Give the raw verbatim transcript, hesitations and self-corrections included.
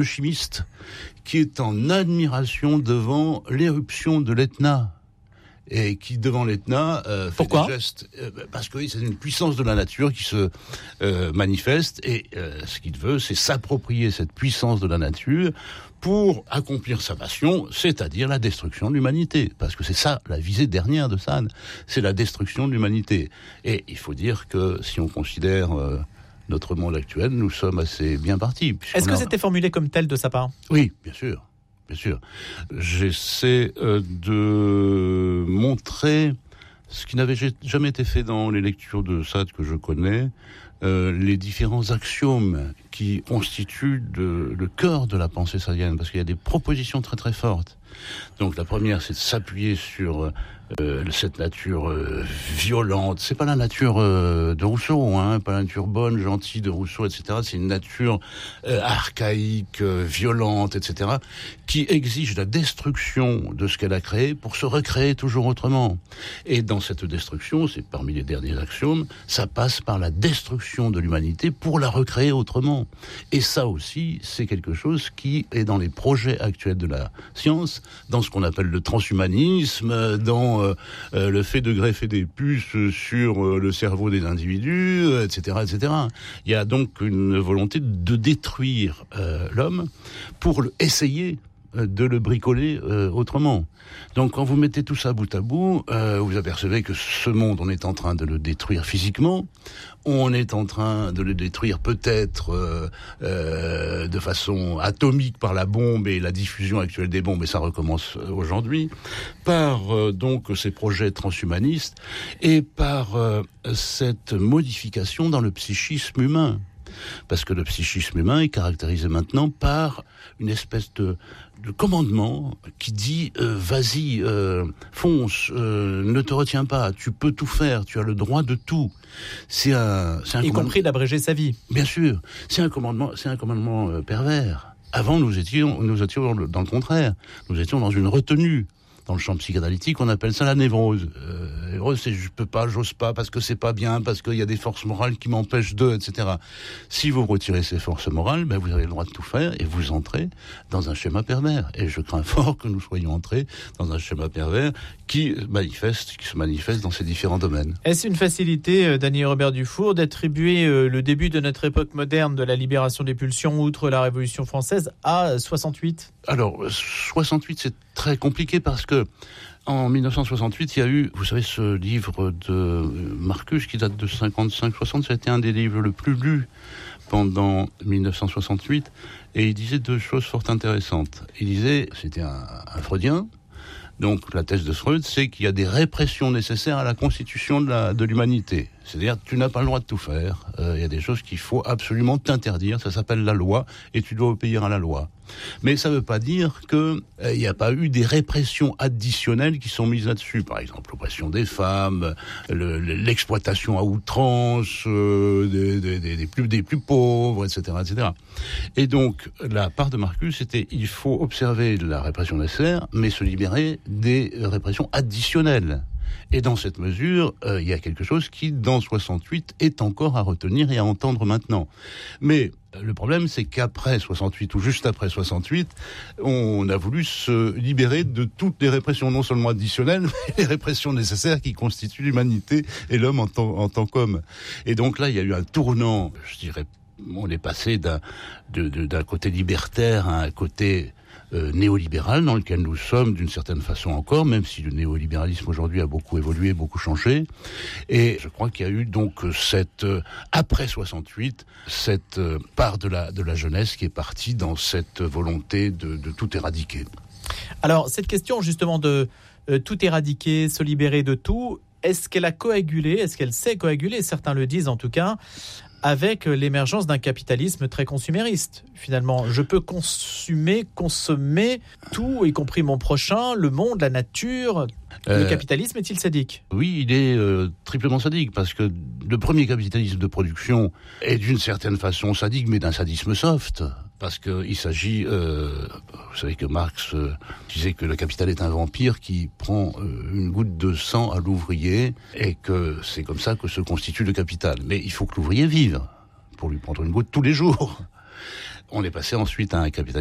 chimiste qui est en admiration devant l'éruption de l'Etna. Et qui, devant l'Etna, euh, fait Pourquoi des gestes. Euh, parce que oui, c'est une puissance de la nature qui se euh, manifeste. Et euh, ce qu'il veut, c'est s'approprier cette puissance de la nature pour accomplir sa passion, c'est-à-dire la destruction de l'humanité. Parce que c'est ça, la visée dernière de Sade. C'est la destruction de l'humanité. Et il faut dire que si on considère euh, notre monde actuel, nous sommes assez bien partis. Est-ce que a... c'était formulé comme tel de sa part ? Oui, bien sûr. Bien sûr. J'essaie euh, de montrer ce qui n'avait jamais été fait dans les lectures de Sade que je connais, euh, les différents axiomes qui constituent de, le cœur de la pensée sadienne, parce qu'il y a des propositions très très fortes. Donc la première, c'est de s'appuyer sur euh, cette nature euh, violente. C'est pas la nature euh, de Rousseau, hein, pas la nature bonne, gentille de Rousseau, et cetera. C'est une nature euh, archaïque, euh, violente, et cetera, qui exige la destruction de ce qu'elle a créé pour se recréer toujours autrement. Et dans cette destruction, c'est parmi les derniers axiomes, ça passe par la destruction de l'humanité pour la recréer autrement. Et ça aussi, c'est quelque chose qui est dans les projets actuels de la science, dans ce qu'on appelle le transhumanisme, dans euh, euh, le fait de greffer des puces sur euh, le cerveau des individus, euh, et cetera, et cetera. Il y a donc une volonté de détruire euh, l'homme pour le, essayer de le bricoler euh, autrement. Donc quand vous mettez tout ça bout à bout, euh, vous apercevez que ce monde, on est en train de le détruire physiquement, on est en train de le détruire peut-être euh, euh, de façon atomique par la bombe et la diffusion actuelle des bombes, et ça recommence aujourd'hui, par euh, donc ces projets transhumanistes et par euh, cette modification dans le psychisme humain. Parce que le psychisme humain est caractérisé maintenant par une espèce de, de commandement qui dit euh, « vas-y, euh, fonce, euh, ne te retiens pas, tu peux tout faire, tu as le droit de tout ». C'est un, c'est un y compris d'abréger sa vie. Bien sûr, c'est un commandement, c'est un commandement euh, pervers. Avant, nous étions, nous étions dans le, dans le contraire. Nous étions dans une retenue. Dans le champ psychanalytique, on appelle ça la névrose. Euh, névrose, c'est je peux pas, j'ose pas, parce que c'est pas bien, parce qu'il y a des forces morales qui m'empêchent de, et cetera. Si vous retirez ces forces morales, ben vous avez le droit de tout faire et vous entrez dans un schéma pervers. Et je crains fort que nous soyons entrés dans un schéma pervers qui manifeste, qui se manifeste dans ces différents domaines. Est-ce une facilité, euh, Daniel Robert Dufour, d'attribuer euh, le début de notre époque moderne de la libération des pulsions, outre la Révolution française, à soixante-huit ? Alors, soixante-huit, c'est très compliqué parce que en dix-neuf cent soixante-huit, il y a eu, vous savez, ce livre de Marcus qui date de cinquante-cinq soixante, ça a été un des livres le plus lus pendant dix-neuf cent soixante-huit, et il disait deux choses fort intéressantes. Il disait, c'était un, un freudien, donc la thèse de Freud, c'est qu'il y a des répressions nécessaires à la constitution de, la, de l'humanité. C'est-à-dire, tu n'as pas le droit de tout faire. Euh, il y a des choses qu'il faut absolument t'interdire. Ça s'appelle la loi, et tu dois obéir à la loi. Mais ça ne veut pas dire qu'il n'y euh, a pas eu des répressions additionnelles qui sont mises là-dessus. Par exemple, l'oppression des femmes, le, l'exploitation à outrance euh, des, des, des, des, plus, des plus pauvres, et cetera, et cetera. Et donc, la part de Marcus, c'était il faut observer la répression nécessaire, mais se libérer des répressions additionnelles. Et dans cette mesure, euh, il y a quelque chose qui, dans soixante-huit, est encore à retenir et à entendre maintenant. Mais euh, le problème, c'est qu'après soixante-huit, ou juste après soixante-huit, on a voulu se libérer de toutes les répressions, non seulement additionnelles, mais les répressions nécessaires qui constituent l'humanité et l'homme en tant, en tant qu'homme. Et donc là, il y a eu un tournant, je dirais, on est passé d'un, de, de, d'un côté libertaire à un côté Euh, néolibéral dans lequel nous sommes d'une certaine façon encore, même si le néolibéralisme aujourd'hui a beaucoup évolué, beaucoup changé. Et je crois qu'il y a eu donc cette, euh, après soixante-huit, cette euh, part de la, de la jeunesse qui est partie dans cette volonté de, de tout éradiquer. Alors, cette question justement de euh, tout éradiquer, se libérer de tout, est-ce qu'elle a coagulé, est-ce qu'elle sait coaguler, certains le disent en tout cas, avec l'émergence d'un capitalisme très consumériste. Finalement, je peux consumer, consommer tout, y compris mon prochain, le monde, la nature. Euh, le capitalisme est-il sadique ? Oui, il est euh, triplement sadique, parce que le premier capitalisme de production est d'une certaine façon sadique, mais d'un sadisme soft. Parce qu'il s'agit, euh, vous savez que Marx euh, disait que le capital est un vampire qui prend euh, une goutte de sang à l'ouvrier, et que c'est comme ça que se constitue le capital. Mais il faut que l'ouvrier vive pour lui prendre une goutte tous les jours. on est passé ensuite à un capitalisme